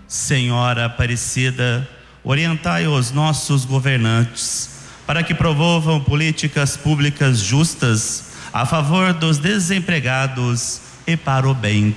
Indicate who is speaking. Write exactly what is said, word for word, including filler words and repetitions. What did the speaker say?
Speaker 1: Senhora Aparecida, orientai os nossos governantes para que promovam políticas públicas justas a favor dos desempregados e para o bem